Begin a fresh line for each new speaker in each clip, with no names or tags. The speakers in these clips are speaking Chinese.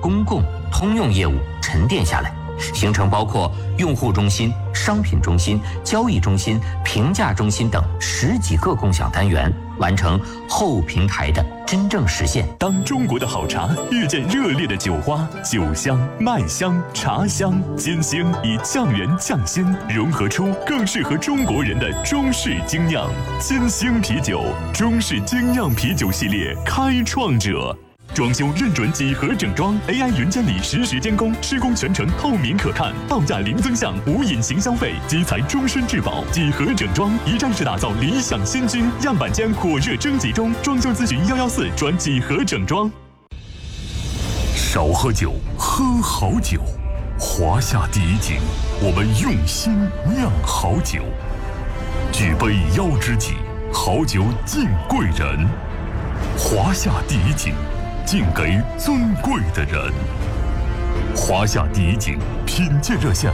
公共、通用业务沉淀下来，形成包括用户中心、商品中心、交易中心、评价中心等10几个共享单元，完成后平台的真正实现。
当中国的好茶遇见热烈的酒花，酒香、麦香、茶香、金星以匠人匠心融合出更适合中国人的中式精酿。金星啤酒，中式精酿啤酒系列开创者。装修认准几何整装 ，AI 云监理实时监工，施工全程透明可看，报价零增项无隐形消费，基材终身质保。几何整装一站式打造理想新居，样板间火热征集中，装修咨询114转几何整装。少喝酒，喝好酒。华夏第一景，我们用心酿好酒。举杯邀知己，好酒敬贵人。华夏第一景，敬给尊贵的人。华夏第一景品鉴热线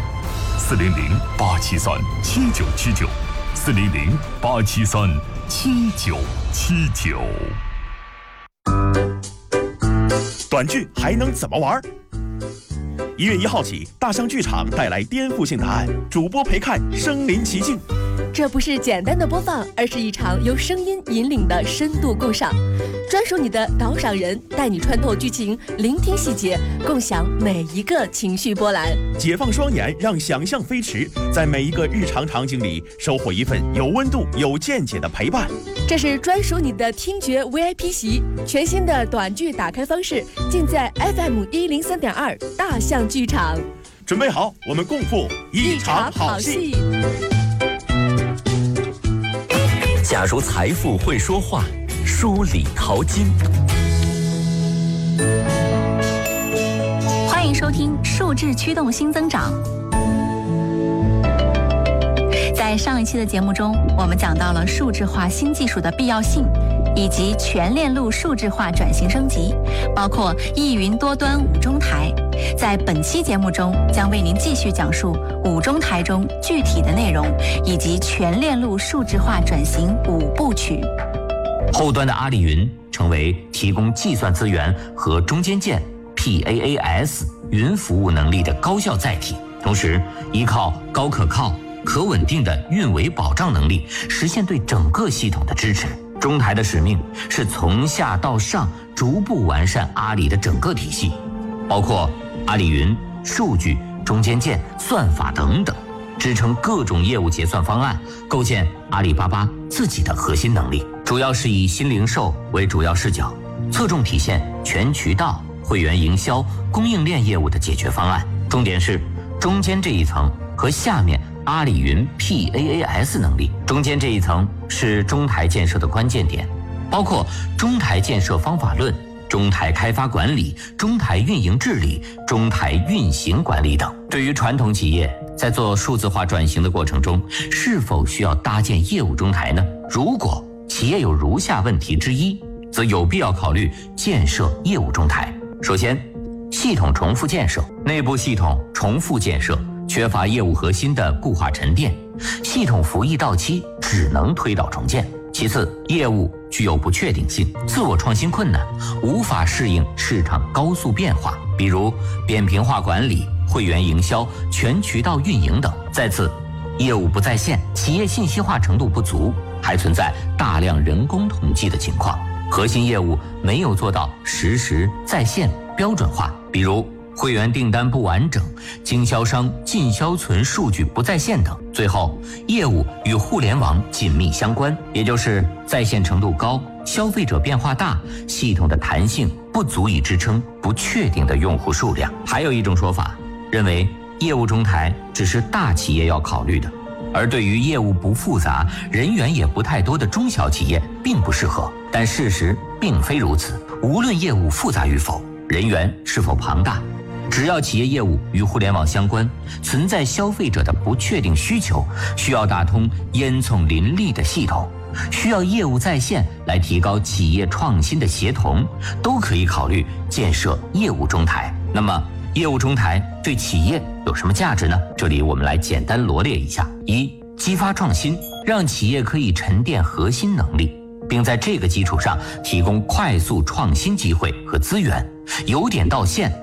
：400-873-7979，400-873-7979。
短剧还能怎么玩？1月1号起，大象剧场带来颠覆性答案，主播陪看身临其境。
这不是简单的播放，而是一场由声音引领的深度共赏，专属你的导赏人，带你穿透剧情，聆听细节，共享每一个情绪波澜。
解放双眼，让想象飞驰，在每一个日常场景里收获一份有温度、有见解的陪伴。
这是专属你的听觉 VIP 席，全新的短剧打开方式，尽在 FM103.2大象剧场。
准备好，我们共赴一场好戏。
假如财富会说话，梳理淘金。
欢迎收听数字驱动新增长。在上一期的节目中，我们讲到了数字化新技术的必要性，以及全链路数字化转型升级，包括一云多端5中台。在本期节目中，将为您继续讲述5中台中具体的内容，以及全链路数字化转型5部曲。
后端的阿里云成为提供计算资源和中间件 PaaS 云服务能力的高效载体，同时依靠高可靠、可稳定的运维保障能力，实现对整个系统的支持。中台的使命是从下到上逐步完善阿里的整个体系，包括阿里云、数据、中间件、算法等等，支撑各种业务结算方案，构建阿里巴巴自己的核心能力。主要是以新零售为主要视角，侧重体现全渠道、会员营销、供应链业务的解决方案。重点是中间这一层和下面阿里云 PaaS 能力。中间这一层是中台建设的关键点，包括中台建设方法论、中台开发管理、中台运营治理、中台运行管理等。对于传统企业在做数字化转型的过程中，是否需要搭建业务中台呢？如果企业有如下问题之一，则有必要考虑建设业务中台。首先，系统重复建设，内部系统重复建设，缺乏业务核心的固化沉淀，系统服役到期只能推倒重建。其次，业务具有不确定性，自我创新困难，无法适应市场高速变化，比如扁平化管理、会员营销、全渠道运营等。再次，业务不在线，企业信息化程度不足，还存在大量人工统计的情况，核心业务没有做到实时在线标准化，比如会员订单不完整，经销商进销存数据不在线等。最后，业务与互联网紧密相关，也就是在线程度高，消费者变化大，系统的弹性不足以支撑不确定的用户数量。还有一种说法认为，业务中台只是大企业要考虑的，而对于业务不复杂、人员也不太多的中小企业并不适合。但事实并非如此，无论业务复杂与否，人员是否庞大，只要企业业务与互联网相关，存在消费者的不确定需求，需要打通烟囱林立的系统，需要业务在线来提高企业创新的协同，都可以考虑建设业务中台。那么业务中台对企业有什么价值呢？这里我们来简单罗列一下：一、激发创新，让企业可以沉淀核心能力，并在这个基础上提供快速创新机会和资源，由点到线